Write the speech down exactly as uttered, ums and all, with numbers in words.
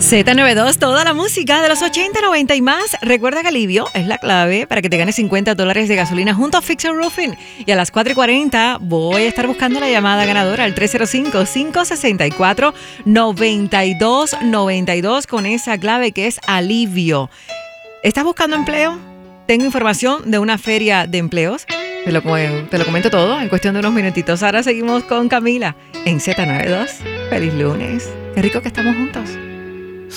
Z noventa y dos, toda la música de los ochenta, noventa y más. Recuerda que Alivio es la clave para que te ganes cincuenta dólares de gasolina junto a Fixer Roofing. Y a las cuatro y cuarenta voy a estar buscando la llamada ganadora al tres cero cinco, cinco seis cuatro, nueve dos nueve dos con esa clave que es Alivio. ¿Estás buscando empleo? Tengo información de una feria de empleos. Te lo, te lo comento todo en cuestión de unos minutitos. Ahora seguimos con Camila en Z noventa y dos. Feliz lunes. Qué rico que estamos juntos.